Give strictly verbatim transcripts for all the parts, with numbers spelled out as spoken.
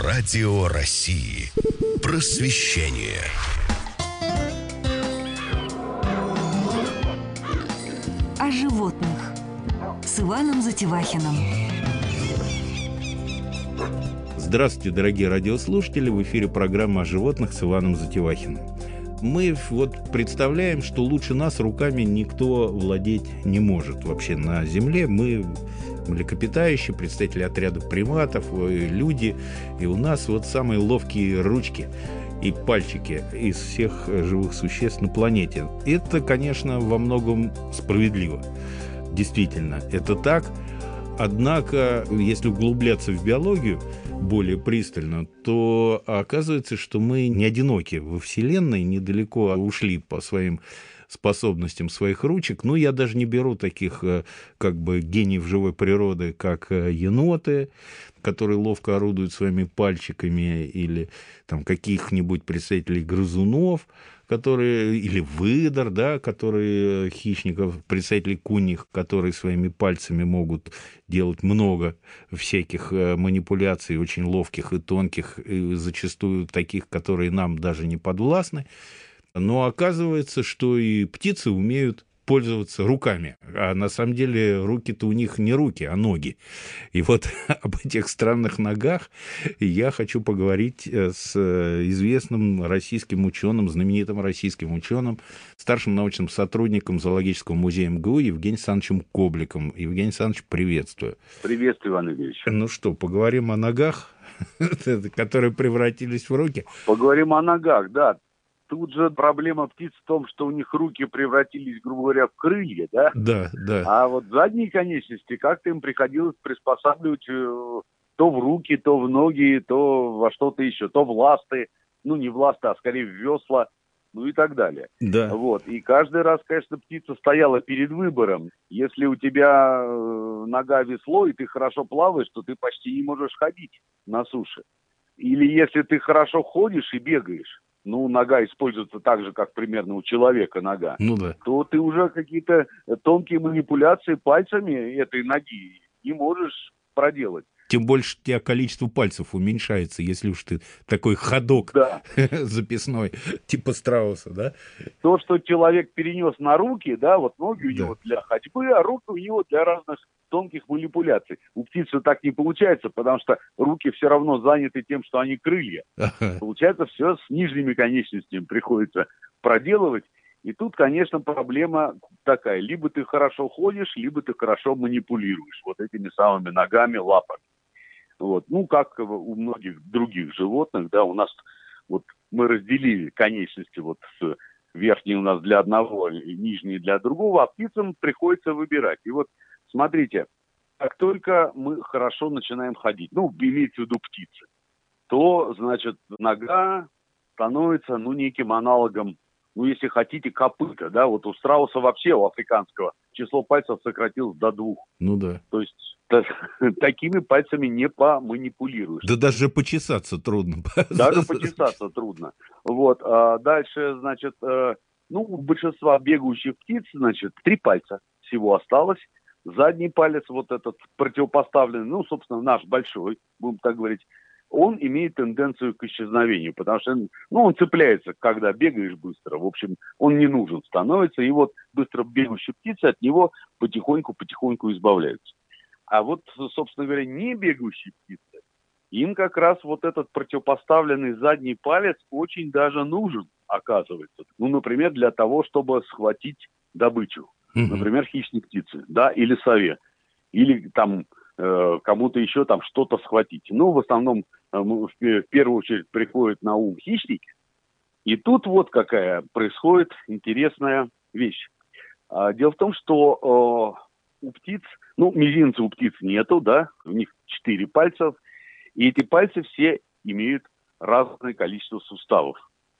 Радио России. Просвещение. О животных с Иваном Затевахиным. Здравствуйте, дорогие радиослушатели! В эфире программа о животных с Иваном Затевахиным. Мы вот представляем, что лучше нас руками никто владеть не может вообще на Земле. Мы млекопитающие, представители отряда приматов, люди, и у нас вот самые ловкие ручки и пальчики из всех живых существ на планете. Это, конечно, во многом справедливо. Действительно, это так. Однако, если углубляться в биологию более пристально, то оказывается, что мы не одиноки во Вселенной, недалеко ушли по своим способностям своих ручек. Ну, я даже не беру таких как бы гениев живой природы, как еноты, которые ловко орудуют своими пальчиками, или там каких-нибудь представителей грызунов, которые, или выдр, да, которые хищников, представителей куньих, которые своими пальцами могут делать много всяких манипуляций, очень ловких и тонких, и зачастую таких, которые нам даже не подвластны. Но оказывается, что и птицы умеют пользоваться руками. А на самом деле руки-то у них не руки, а ноги. И вот об этих странных ногах я хочу поговорить с известным российским ученым, знаменитым российским ученым, старшим научным сотрудником Зоологического музея эм гэ у Евгением Александровичем Кобликом. Евгений Александрович, приветствую. Приветствую, Иван Ильич. Ну что, поговорим о ногах, которые превратились в руки? Поговорим о ногах, да. Тут же проблема птиц в том, что у них руки превратились, грубо говоря, в крылья, да? Да, да. А вот задние конечности как-то им приходилось приспосабливать э, то в руки, то в ноги, то во что-то еще, то в ласты, ну не в ласты, а скорее в весла, ну и так далее. Да. Вот. И каждый раз, конечно, птица стояла перед выбором. Если у тебя э, нога весло, и ты хорошо плаваешь, то ты почти не можешь ходить на суше. Или если ты хорошо ходишь и бегаешь, ну, нога используется так же, как примерно у человека нога, ну, да. то ты уже какие-то тонкие манипуляции пальцами этой ноги не можешь проделать. Тем больше у тебя количество пальцев уменьшается, если уж ты такой ходок, да, записной, типа страуса, да? То, что человек перенес на руки, да, вот ноги у да. него для ходьбы, а руки у него для разных тонких манипуляций. У птицы так не получается, потому что руки все равно заняты тем, что они крылья. Ага. Получается, все с нижними конечностями приходится проделывать. И тут, конечно, проблема такая. Либо ты хорошо ходишь, либо ты хорошо манипулируешь вот этими самыми ногами, лапами. Вот. Ну, как у многих других животных, да, у нас вот мы разделили конечности, вот верхние у нас для одного, нижние для другого, а птицам приходится выбирать. И вот смотрите, как только мы хорошо начинаем ходить, ну, имеется в виду птицы, то, значит, нога становится, ну, неким аналогом, ну, если хотите, копыта, да, вот у страуса вообще, у африканского, число пальцев сократилось до двух. Ну, да. То есть такими пальцами не поманипулируешь. Да даже почесаться трудно. Даже почесаться трудно. Вот. А дальше, значит, э, ну, у большинства бегающих птиц, значит, три пальца всего осталось. Задний палец, вот этот противопоставленный, ну, собственно, наш большой, будем так говорить, он имеет тенденцию к исчезновению, потому что, ну, он цепляется, когда бегаешь быстро. В общем, он не нужен становится, и вот быстро бегающие птицы от него потихоньку-потихоньку избавляются. А вот, собственно говоря, не бегающие птицы, им как раз вот этот противопоставленный задний палец очень даже нужен, оказывается. Ну, например, для того, чтобы схватить добычу. Mm-hmm. Например, хищной птицы, да, или сове. Или там э, кому-то еще там что-то схватить. Ну, в основном, э, в, в первую очередь приходят на ум хищники. И тут вот какая происходит интересная вещь. А, дело в том, что... Э, у птиц, ну, мизинца у птиц нету, да, у них четыре пальца, и эти пальцы все имеют разное количество суставов.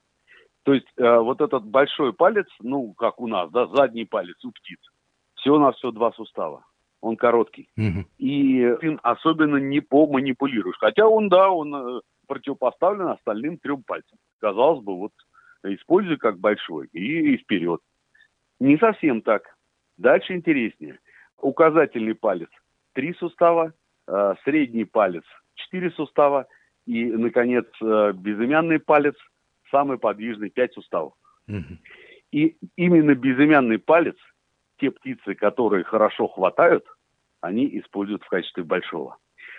То есть э, вот этот большой палец, ну, как у нас, да, задний палец у птиц, всего-навсего два сустава. Он короткий. Mm-hmm. И им особенно не поманипулируешь. Хотя он, да, он э, противопоставлен остальным трем пальцам. Казалось бы, вот, используй как большой и, и вперед. Не совсем так. Дальше интереснее. Указательный палец три сустава, э, средний палец четыре сустава И, наконец, э, безымянный палец самый подвижный, пять суставов. Угу. И именно безымянный палец, те птицы, которые хорошо хватают, они используют в качестве большого.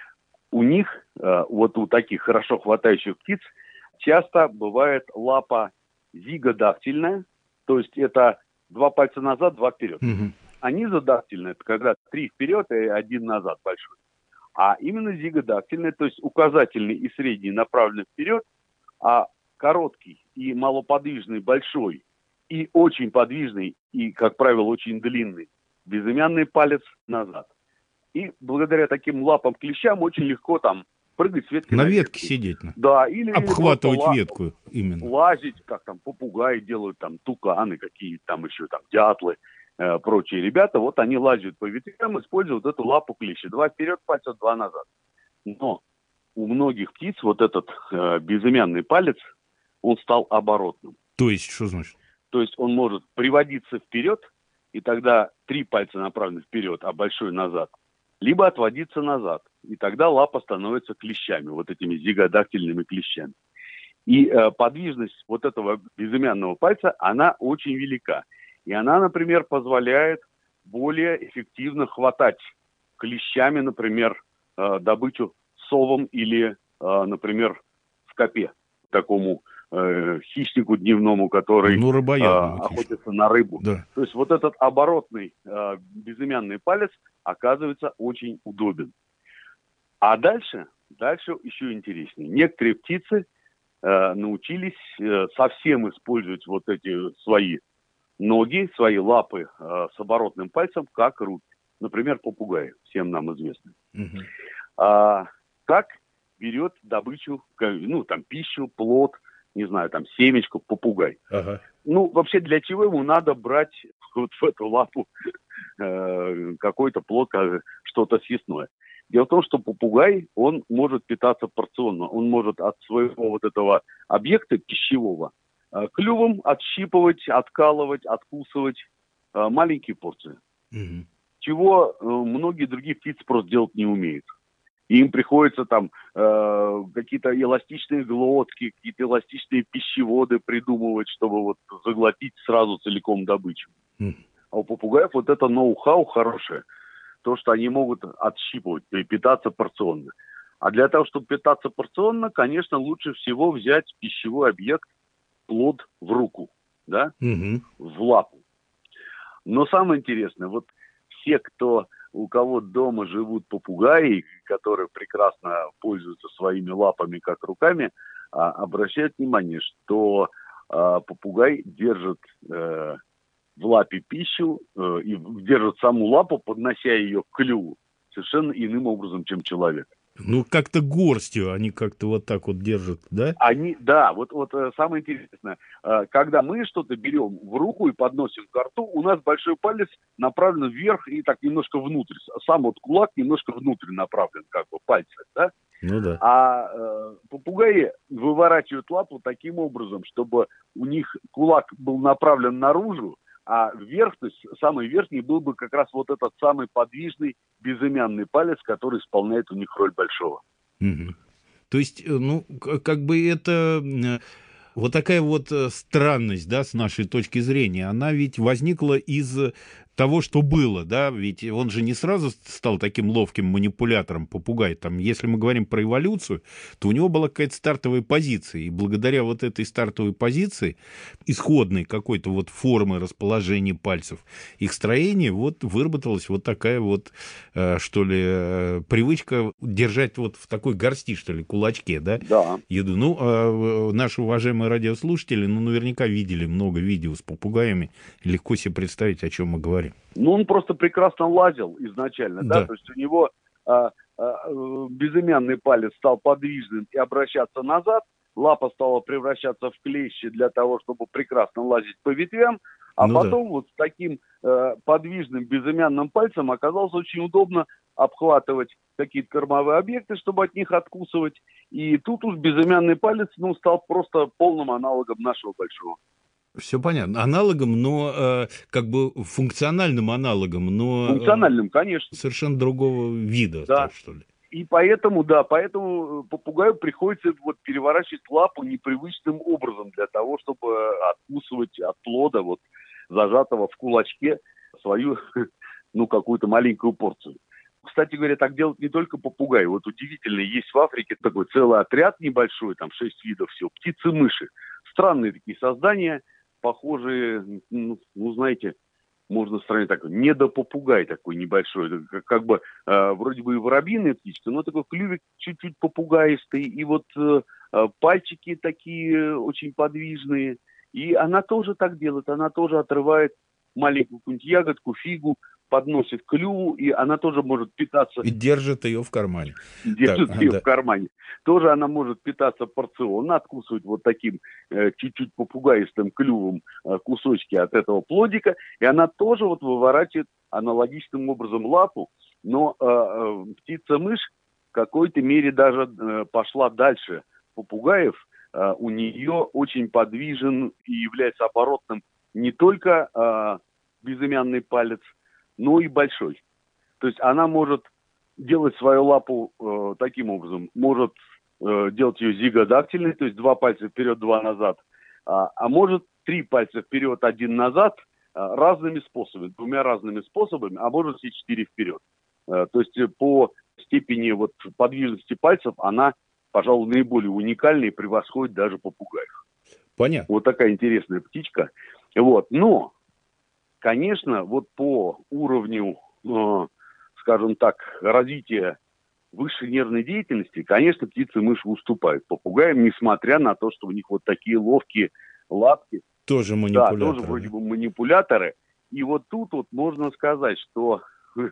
У них, э, вот у таких хорошо хватающих птиц, часто бывает лапа зигодактильная, то есть это два пальца назад, два вперед. Угу. А низодактильная, это когда три вперед и один назад большой. А именно зигодактильная, то есть указательный и средний направлены вперед, а короткий и малоподвижный большой и очень подвижный и, как правило, очень длинный безымянный палец назад. И благодаря таким лапам-клещам очень легко там прыгать с ветки на на ветке ветку. сидеть. Да, или обхватывать ла- ветку именно. Лазить, как там попугаи делают, там туканы, какие там еще там дятлы, э, прочие ребята. Вот они лазят по ветвям, используют эту лапу клеща. Два вперед пальца, два назад. Но у многих птиц вот этот э, безымянный палец, он стал оборотным. То есть, что значит? То есть он может приводиться вперед, и тогда три пальца направлены вперед, а большой назад. Либо отводиться назад, и тогда лапа становится клещами, вот этими зигодактильными клещами. И э, подвижность вот этого безымянного пальца, она очень велика. И она, например, позволяет более эффективно хватать клещами, например, э, добычу совам или, э, например, скопе, такому э, хищнику дневному, который ну, э, рыбоядному, охотится на рыбу. Да. То есть вот этот оборотный э, безымянный палец оказывается очень удобен. А дальше, дальше еще интереснее. Некоторые птицы э, научились э, совсем использовать вот эти свои ноги, свои лапы э, с оборотным пальцем, как руки. Например, попугаи, всем нам известны. Угу. А, как берет добычу, ну, там, пищу, плод, не знаю, там, семечку, попугай. Ага. Ну, вообще, для чего ему надо брать вот в эту лапу э, какой-то плод, что-то съестное? Дело в том, что попугай, он может питаться порционно. Он может от своего вот этого объекта пищевого э, клювом отщипывать, откалывать, откусывать э, маленькие порции. Угу. Чего э, многие другие птицы просто делать не умеют. И им приходится там э, какие-то эластичные глотки, какие-то эластичные пищеводы придумывать, чтобы вот заглотить сразу целиком добычу. Mm. А у попугаев вот это ноу-хау хорошее. То, что они могут отщипывать и питаться порционно. А для того, чтобы питаться порционно, конечно, лучше всего взять пищевой объект, плод в руку, да, mm-hmm. в лапу. Но самое интересное, вот все, кто... у кого дома живут попугаи, которые прекрасно пользуются своими лапами как руками, а, обращают внимание, что а, попугай держит э, в лапе пищу э, и держит саму лапу, поднося ее к клюву, совершенно иным образом, чем человек. Ну, как-то горстью они как-то вот так вот держат, да? Они, да, вот, вот самое интересное, когда мы что-то берем в руку и подносим к рту, у нас большой палец направлен вверх и так немножко внутрь. Сам вот кулак немножко внутрь направлен, как бы пальцы, да? Ну да. А э, попугаи выворачивают лапу таким образом, чтобы у них кулак был направлен наружу, а вверх, то есть самый верхний, был бы как раз вот этот самый подвижный безымянный палец, который исполняет у них роль большого. Угу. То есть, ну, как бы это... Вот такая вот странность, да, с нашей точки зрения, она ведь возникла из того, что было, да, ведь он же не сразу стал таким ловким манипулятором, попугай. Там, если мы говорим про эволюцию, то у него была какая-то стартовая позиция, и благодаря вот этой стартовой позиции, исходной какой-то вот формы расположения пальцев, их строения, вот выработалась вот такая вот, что ли, привычка держать вот в такой горсти, что ли, кулачке, да, да. еду. Ну, наши уважаемые радиослушатели, ну, наверняка видели много видео с попугаями, легко себе представить, о чем мы говорим. Ну, он просто прекрасно лазил изначально, да, да? То есть у него а, а, безымянный палец стал подвижным и обращаться назад, лапа стала превращаться в клещи для того, чтобы прекрасно лазить по ветвям, а ну потом да. вот с таким э, подвижным безымянным пальцем оказалось очень удобно обхватывать какие-то кормовые объекты, чтобы от них откусывать. И тут уж безымянный палец, ну, стал просто полным аналогом нашего большого. Все понятно. Аналогом, но э, как бы функциональным аналогом, но... Функциональным, конечно. Совершенно другого вида, да. так что ли. И поэтому, да, поэтому попугаю приходится вот переворачивать лапу непривычным образом для того, чтобы откусывать от плода, вот зажатого в кулачке, свою, ну, какую-то маленькую порцию. Кстати говоря, так делают не только попугаи. Вот удивительно, есть в Африке такой целый отряд небольшой, там шесть видов всего, птицы-мыши. Странные такие создания, похожие, ну, ну знаете, можно сравнить так, недопопугай такой небольшой, как, как бы э, вроде бы и воробьиная птичка, но такой клювик чуть-чуть попугаистый, и вот э, пальчики такие очень подвижные. И она тоже так делает, она тоже отрывает маленькую какую-нибудь ягодку, фигу, подносит к клюву, и она тоже может питаться. И держит ее в кармане. Держит так, ее да. в кармане. Тоже она может питаться порционно, откусывать вот таким э, чуть-чуть попугаистым клювом э, кусочки от этого плодика, и она тоже вот выворачивает аналогичным образом лапу, но э, э, птица-мышь в какой-то мере даже э, пошла дальше попугаев. Э, у нее очень подвижен и является оборотным не только э, безымянный палец, но и большой. То есть она может делать свою лапу э, таким образом, может э, делать ее зигодактильной, то есть два пальца вперед, два назад, а, а может три пальца вперед, один назад, а, разными способами, двумя разными способами, а может все четыре вперед. А, то есть по степени вот подвижности пальцев она, пожалуй, наиболее уникальная и превосходит даже попугаев. Понятно. Вот такая интересная птичка. Вот. Но, конечно, вот по уровню, э, скажем так, развития высшей нервной деятельности, конечно, птицы-мыши уступают попугаям, несмотря на то, что у них вот такие ловкие лапки. Тоже манипуляторы. Да, тоже вроде бы манипуляторы. И вот тут вот можно сказать, что,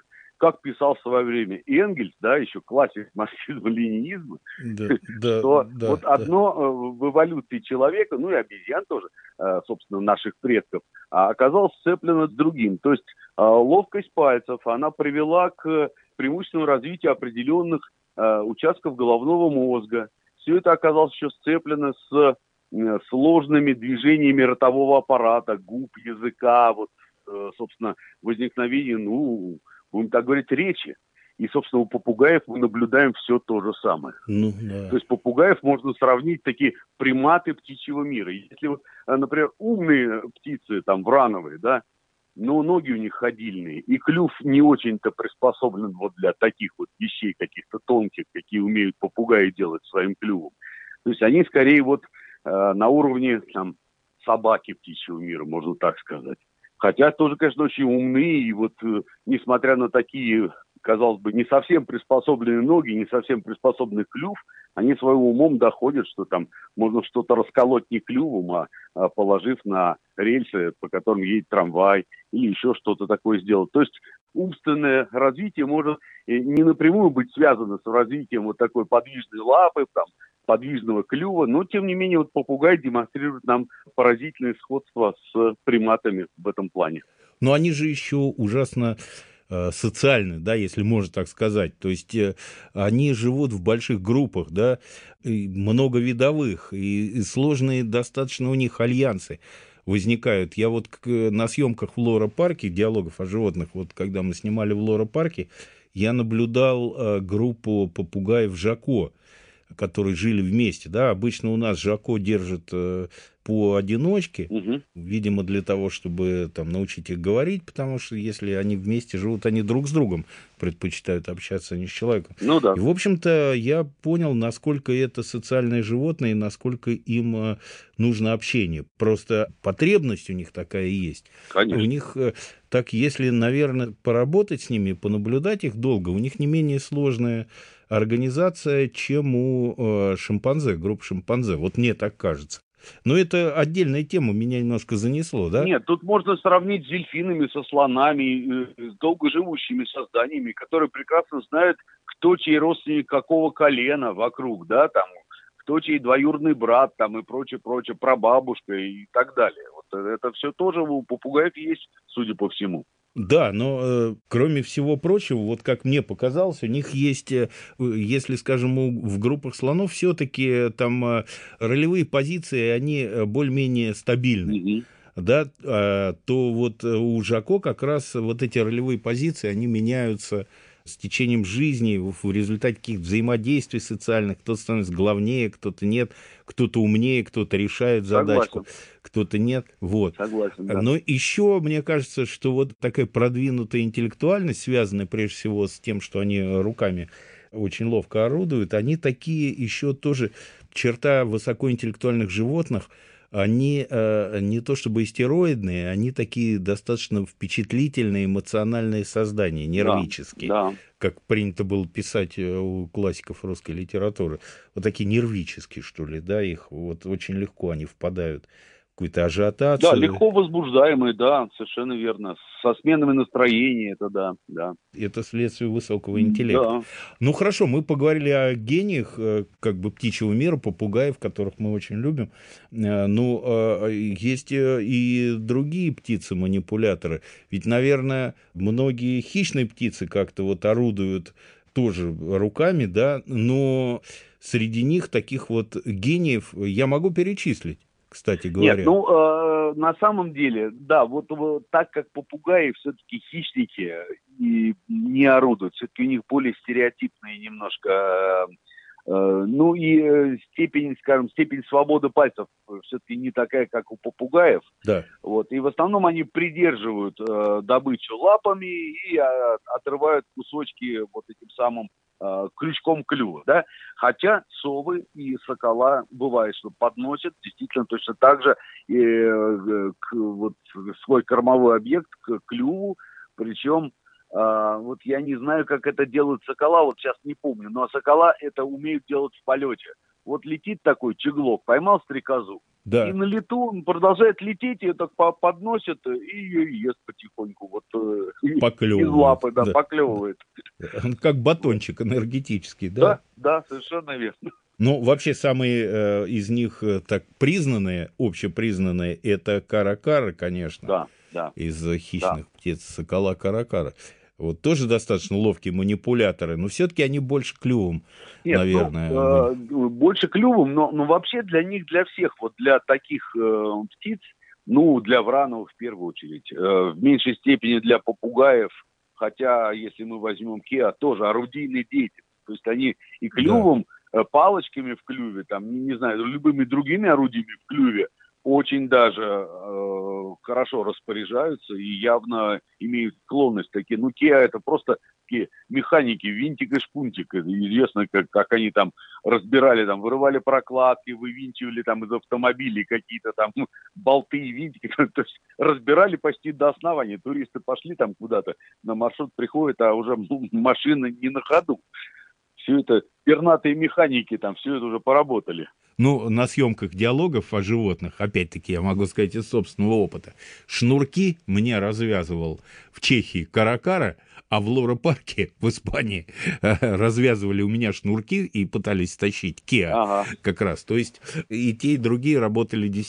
как писал в свое время Энгельс, да, еще классик марксизма-ленинизма, да, да, что да, вот да. одно в эволюции человека, ну и обезьян тоже, собственно, наших предков, оказалось сцеплено с другим. То есть ловкость пальцев, она привела к преимущественному развитию определенных участков головного мозга. Все это оказалось еще сцеплено с сложными движениями ротового аппарата, губ, языка, вот, собственно, возникновение, ну, будем так говорить, речи. И, собственно, у попугаев мы наблюдаем все то же самое. Ну, да. То есть попугаев можно сравнить такие приматы птичьего мира. Если вот, например, умные птицы, там, врановые, да, но ноги у них ходильные, и клюв не очень-то приспособлен вот для таких вот вещей каких-то тонких, какие умеют попугаи делать своим клювом. То есть они скорее вот э, на уровне там, собаки птичьего мира, можно так сказать. Хотя тоже, конечно, очень умные, и вот э, несмотря на такие, казалось бы, не совсем приспособленные ноги, не совсем приспособленный клюв, они своим умом доходят, что там можно что-то расколоть не клювом, а, а положив на рельсы, по которым едет трамвай, или еще что-то такое сделать. То есть умственное развитие может не напрямую быть связано с развитием вот такой подвижной лапы, там, подвижного клюва, но, тем не менее, вот попугай демонстрирует нам поразительное сходство с приматами в этом плане. Но они же еще ужасно э, социальны, да, если можно так сказать. То есть э, они живут в больших группах, да, и многовидовых, и, и сложные достаточно у них альянсы возникают. Я вот к, на съемках в Лора-парке, диалогов о животных, вот когда мы снимали в Лора-парке, я наблюдал э, группу попугаев Жако, которые жили вместе, да, обычно у нас Жако держат э, поодиночке, угу. видимо, для того, чтобы там научить их говорить, потому что если они вместе живут, они друг с другом предпочитают общаться, а не с человеком. Ну да. И, в общем-то, я понял, насколько это социальные животные, насколько им э, нужно общение. Просто потребность у них такая есть. Конечно. У них, э, так, если, наверное, поработать с ними, понаблюдать их долго, у них не менее сложная организация, чем у э, шимпанзе, групп шимпанзе. Вот мне так кажется. Но это отдельная тема, меня немножко занесло, да? Нет, тут можно сравнить с дельфинами, со слонами, э, с долгоживущими созданиями, которые прекрасно знают, кто чей родственник какого колена вокруг, да, там, кто чей двоюродный брат, там, и прочее, прочее, прабабушка и так далее. Вот это все тоже у попугаев есть, судя по всему. Да, но э, кроме всего прочего, вот как мне показалось, у них есть, э, если, скажем, у, в группах слонов все-таки там э, ролевые позиции, они более-менее стабильны. Mm-hmm. Да, э, то вот у Жако как раз вот эти ролевые позиции, они меняются с течением жизни, в, в результате каких-то взаимодействий социальных, кто-то становится главнее, кто-то нет, кто-то умнее, кто-то решает задачку, Согласен. кто-то нет. Вот. Согласен, да. Но еще, мне кажется, что вот такая продвинутая интеллектуальность, связанная прежде всего с тем, что они руками очень ловко орудуют, они такие еще тоже, черта высокоинтеллектуальных животных, они э, не то чтобы истероидные, они такие достаточно впечатлительные, эмоциональные создания, нервические, Да, да. как принято было писать у классиков русской литературы. Вот такие нервические, что ли, да, их вот очень легко они впадают в какую-то ажиотацию. Да, легко возбуждаемые, да, совершенно верно. Со сменами настроения, это да, да. Это следствие высокого интеллекта. Да. Ну, хорошо, мы поговорили о гениях, как бы птичьего мира, попугаев, которых мы очень любим. Ну, есть и другие птицы-манипуляторы. Ведь, наверное, многие хищные птицы как-то вот орудуют тоже руками, да, но среди них таких вот гениев я могу перечислить, кстати говоря. Нет, ну, э, на самом деле, да, вот, вот так как попугаи все-таки хищники и не орудуют, все-таки у них более стереотипные немножко, э, э, ну и степень, скажем, степень свободы пальцев все-таки не такая, как у попугаев. Да. Вот, и в основном они придерживают э, добычу лапами и э, отрывают кусочки вот этим самым крючком клюва, да, хотя совы и сокола бывает, что подносят действительно точно так же э, к, вот, свой кормовой объект к клюву, причем э, вот я не знаю, как это делают сокола, вот сейчас не помню, но сокола это умеют делать в полете. Вот летит такой чеглок, поймал стрекозу, Да. и на лету он продолжает лететь, ее так подносит и ее ест потихоньку. Вот, из лапы, да, да, поклевывает. Он как батончик энергетический, да? Да, да, совершенно верно. Ну, вообще, самые э, из них э, так признанные, общепризнанные, это каракара, конечно. Да, да. Из хищных да. птиц, сокола каракара. Вот тоже достаточно ловкие манипуляторы, но все-таки они больше клювом, Нет, наверное. Ну, э, больше клювом, но, но вообще для них, для всех, вот для таких э, птиц, ну, для врановых в первую очередь, э, в меньшей степени для попугаев, хотя, если мы возьмем кеа, тоже орудийный деятель. То есть они и клювом, да. палочками в клюве, там, не, не знаю, любыми другими орудиями в клюве очень даже э, хорошо распоряжаются и явно имеют склонность такие. Ну, кеа это просто такие механики, винтик и шпунтик. Это известно, как, как они там разбирали, там, вырывали прокладки, вывинчивали там из автомобилей какие-то там болты и винтики. То есть разбирали почти до основания. Туристы пошли там куда-то, на маршрут приходят, а уже машины не на ходу. Все это пернатые механики там, все это уже поработали. Ну, на съемках диалогов о животных, опять-таки, я могу сказать из собственного опыта, шнурки мне развязывал в Чехии каракара, а в Лора-парке в Испании развязывали у меня шнурки и пытались тащить кеа, ага. как раз. То есть и те, и другие работали действительно